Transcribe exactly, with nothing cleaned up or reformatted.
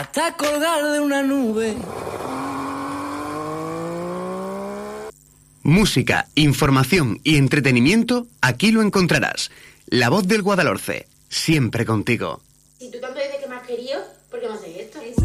Hasta colgar de una nube. Música, información y entretenimiento, aquí lo encontrarás. La Voz del Guadalhorce, siempre contigo. Si tú tanto dices que me has querido,